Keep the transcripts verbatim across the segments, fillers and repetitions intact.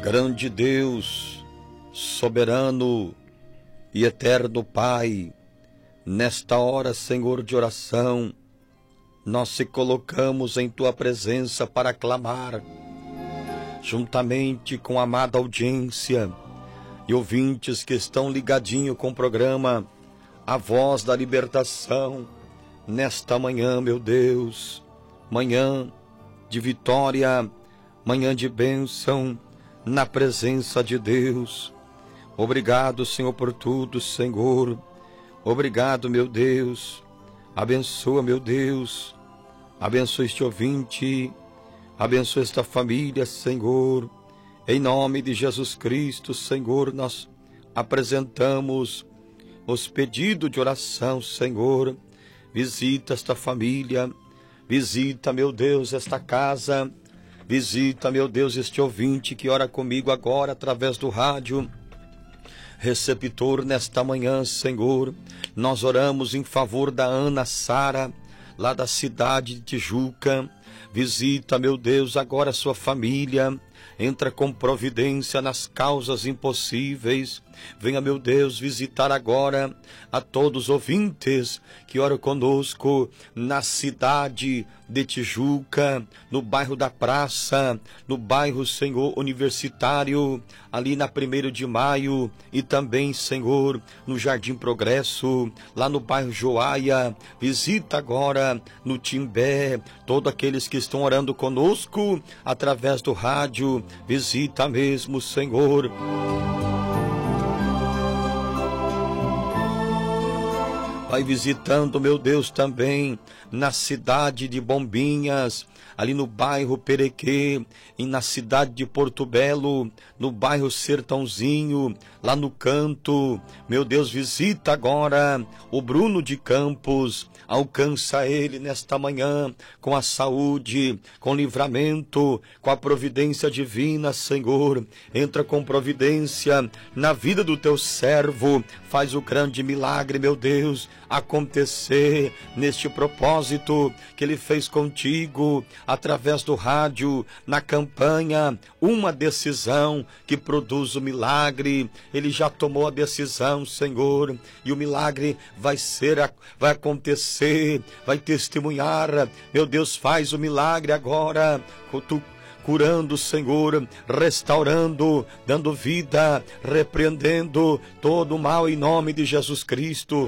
Grande Deus, soberano e eterno Pai, nesta hora, Senhor, de oração, nós se colocamos em Tua presença para clamar, juntamente com a amada audiência e ouvintes que estão ligadinho com o programa A Voz da Libertação, nesta manhã, meu Deus, manhã de vitória, manhã de bênção, na presença de Deus. Obrigado, Senhor, por tudo, Senhor. Obrigado, meu Deus. Abençoa, meu Deus. Abençoa este ouvinte. Abençoa esta família, Senhor. Em nome de Jesus Cristo, Senhor, nós apresentamos os pedidos de oração, Senhor. Visita esta família. Visita, meu Deus, esta casa. Visita, meu Deus, este ouvinte que ora comigo agora através do rádio receptor nesta manhã, Senhor. Nós oramos em favor da Ana Sara, lá da cidade de Tijuca. Visita, meu Deus, agora a sua família. Entra com providência nas causas impossíveis. Venha, meu Deus, visitar agora a todos os ouvintes que oram conosco na cidade de Tijuca, no bairro da Praça, no bairro, Senhor, Universitário, ali na primeiro de maio e também, Senhor, no Jardim Progresso, lá no bairro Joaia. Visita agora no Timbé, todos aqueles que estão orando conosco através do rádio. Visita mesmo, Senhor. Vai visitando, meu Deus, também na cidade de Bombinhas, ali no bairro Perequê, e na cidade de Porto Belo, no bairro Sertãozinho, lá no Canto. Meu Deus, visita agora o Bruno de Campos, alcança ele nesta manhã com a saúde, com livramento, com a providência divina, Senhor. Entra com providência na vida do teu servo, faz o grande milagre, meu Deus, acontecer neste propósito que ele fez contigo através do rádio, na campanha Uma Decisão que produz o milagre. Ele já tomou a decisão, Senhor, e o milagre vai ser, vai acontecer, vai testemunhar. Meu Deus, faz o milagre agora, tu curando, Senhor, restaurando, dando vida, repreendendo todo o mal em nome de Jesus Cristo.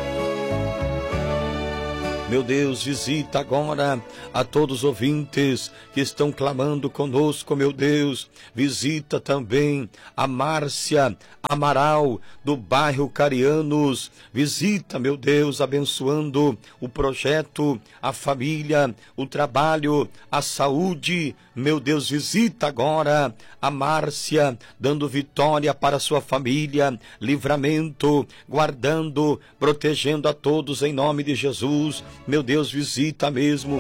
Meu Deus, visita agora a todos os ouvintes que estão clamando conosco, meu Deus. Visita também a Márcia Amaral, do bairro Carianos. Visita, meu Deus, abençoando o projeto, a família, o trabalho, a saúde. Meu Deus, visita agora a Márcia, dando vitória para a sua família, livramento, guardando, protegendo a todos em nome de Jesus. Meu Deus, visita mesmo.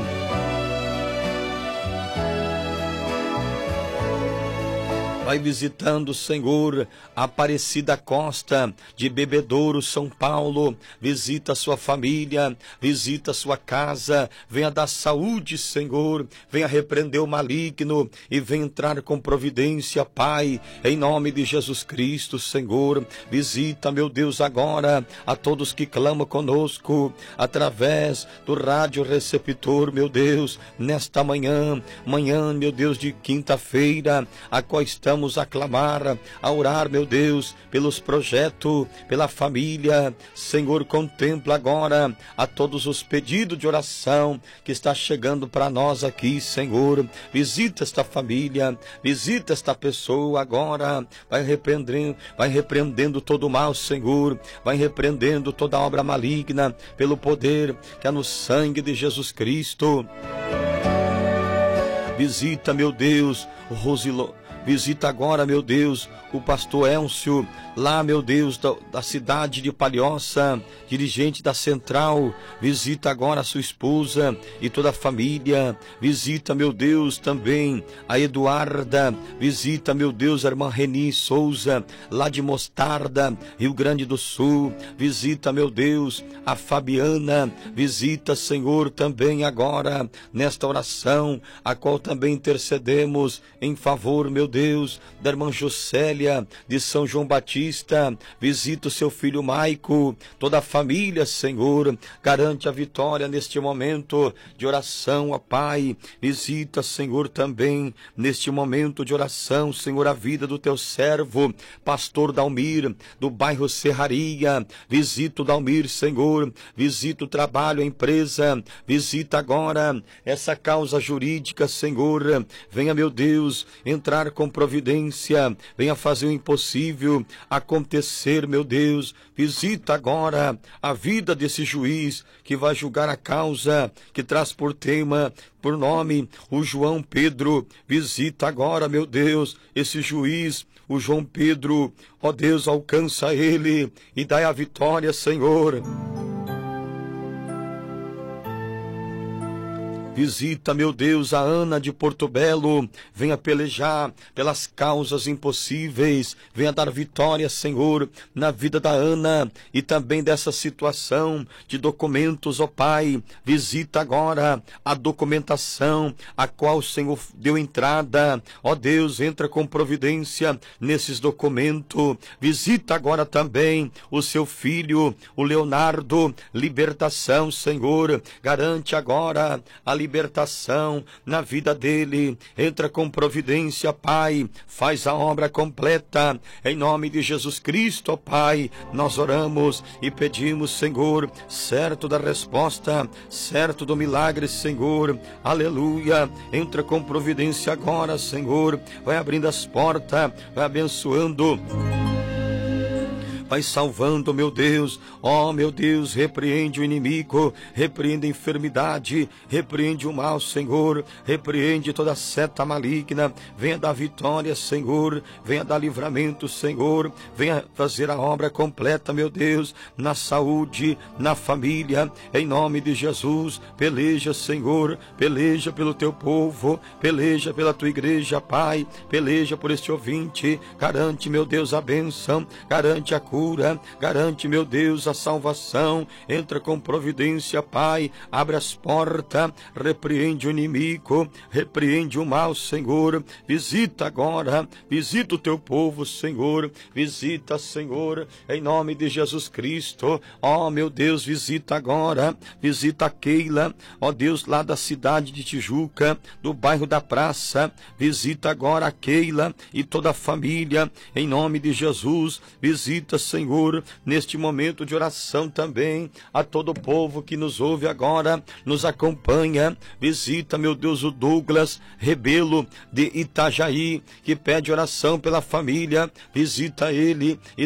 Vai visitando, Senhor, a Aparecida Costa, de Bebedouro, São Paulo. Visita a sua família, visita a sua casa. Venha dar saúde, Senhor. Venha repreender o maligno e venha entrar com providência, Pai, em nome de Jesus Cristo, Senhor. Visita, meu Deus, agora a todos que clamam conosco através do rádio receptor, meu Deus, nesta manhã, manhã, meu Deus, de quinta-feira, a qual estamos a clamar, a orar, meu Deus, pelos projetos, pela família. Senhor, contempla agora a todos os pedidos de oração que está chegando para nós aqui, Senhor. Visita esta família, visita esta pessoa agora. Vai repreendendo, vai repreendendo todo o mal, Senhor. Vai repreendendo toda obra maligna pelo poder que há no sangue de Jesus Cristo. Visita, meu Deus, o Rosilo. Visita agora, meu Deus, o pastor Elcio, lá, meu Deus, da, da cidade de Palhoça, dirigente da Central. Visita agora a sua esposa e toda a família. Visita, meu Deus, também a Eduarda. Visita, meu Deus, a irmã Reni Souza, lá de Mostarda, Rio Grande do Sul. Visita, meu Deus, a Fabiana. Visita, Senhor, também agora, nesta oração, a qual também intercedemos em favor, meu Deus, Deus, da irmã Jocélia, de São João Batista. Visita o seu filho Maico, toda a família, Senhor. Garante a vitória neste momento de oração, ó Pai. Visita, Senhor, também neste momento de oração, Senhor, a vida do teu servo, pastor Dalmir, do bairro Serraria. Visita o Dalmir, Senhor. Visita o trabalho, a empresa. Visita agora essa causa jurídica, Senhor. Venha, meu Deus, entrar com providência. Venha fazer o impossível acontecer, meu Deus. Visita agora a vida desse juiz que vai julgar a causa, que traz por tema, por nome, o João Pedro. Visita agora, meu Deus, esse juiz, o João Pedro. Ó Deus, alcança ele e dai a vitória, Senhor. Visita, meu Deus, a Ana de Porto Belo. Venha pelejar pelas causas impossíveis. Venha dar vitória, Senhor, na vida da Ana e também dessa situação de documentos, ó Pai. Visita agora a documentação a qual o Senhor deu entrada. Ó Deus, entra com providência nesses documentos. Visita agora também o seu filho, o Leonardo. Libertação, Senhor. Garante agora a libertação. libertação na vida dele. Entra com providência, Pai. Faz a obra completa. Em nome de Jesus Cristo, ó Pai, nós oramos e pedimos, Senhor, certo da resposta, certo do milagre, Senhor. Aleluia. Entra com providência agora, Senhor. Vai abrindo as portas, vai abençoando, vai salvando, meu Deus. Ó, meu Deus, repreende o inimigo, repreende a enfermidade, repreende o mal, Senhor. Repreende toda seta maligna. Venha dar vitória, Senhor. Venha dar livramento, Senhor. Venha fazer a obra completa, meu Deus, na saúde, na família, em nome de Jesus. Peleja, Senhor, peleja pelo teu povo, peleja pela tua igreja, Pai. Peleja por este ouvinte. Garante, meu Deus, a bênção, garante a cura, garante, meu Deus, a salvação. Entra com providência, Pai. Abre as portas, repreende o inimigo, repreende o mal, Senhor. Visita agora, visita o teu povo, Senhor. Visita, Senhor, em nome de Jesus Cristo. Ó, meu Deus, visita agora, visita a Keila, ó Deus, lá da cidade de Tijuca, do bairro da Praça. Visita agora a Keila e toda a família, em nome de Jesus. Visita, Senhor, neste momento de oração também, a todo o povo que nos ouve agora, nos acompanha. Visita, meu Deus, o Douglas Rebelo de Itajaí, que pede oração pela família. Visita ele e